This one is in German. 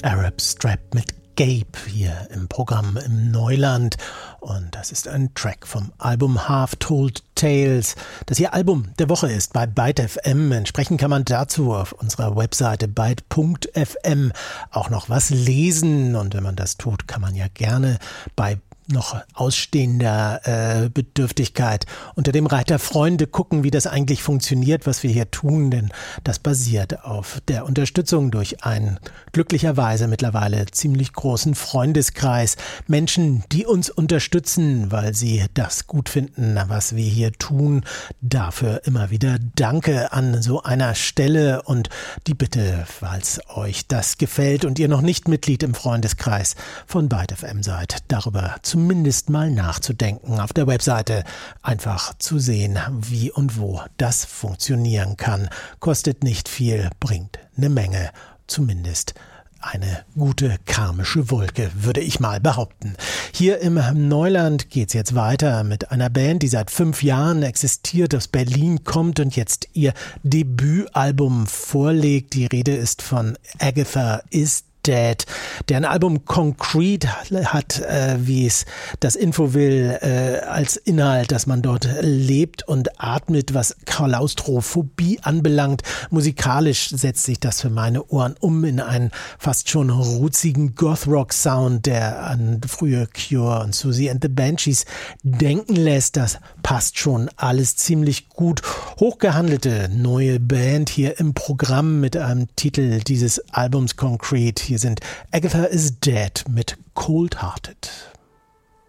Arab Strap mit Gabe hier im Programm im Neuland. Und das ist ein Track vom Album Half Told Tales, das hier Album der Woche ist bei Byte FM. Entsprechend kann man dazu auf unserer Webseite byte.fm auch noch was lesen. Und wenn man das tut, kann man ja gerne bei noch ausstehender Bedürftigkeit unter dem Reiter Freunde gucken, wie das eigentlich funktioniert, was wir hier tun, denn das basiert auf der Unterstützung durch einen glücklicherweise mittlerweile ziemlich großen Freundeskreis. Menschen, die uns unterstützen, weil sie das gut finden, was wir hier tun. Dafür immer wieder Danke an so einer Stelle und die Bitte, falls euch das gefällt und ihr noch nicht Mitglied im Freundeskreis von Byte FM seid, darüber zumindest mal nachzudenken, auf der Webseite einfach zu sehen, wie und wo das funktionieren kann. Kostet nicht viel, bringt eine Menge, zumindest eine gute karmische Wolke, würde ich mal behaupten. Hier im Neuland geht's jetzt weiter mit einer Band, die seit 5 Jahren existiert, aus Berlin kommt und jetzt ihr Debütalbum vorlegt. Die Rede ist von Agatha Is Dead. Deren Album Concrete hat, wie es das Info will, als Inhalt, dass man dort lebt und atmet, was Klaustrophobie anbelangt. Musikalisch setzt sich das für meine Ohren um in einen fast schon rootsigen Goth-Rock-Sound, der an frühe Cure und Susie and the Banshees denken lässt. Das passt schon alles ziemlich gut. Hochgehandelte neue Band hier im Programm mit einem Titel dieses Albums Concrete. Hier sind Agatha Is Dead mit Cold Hearted.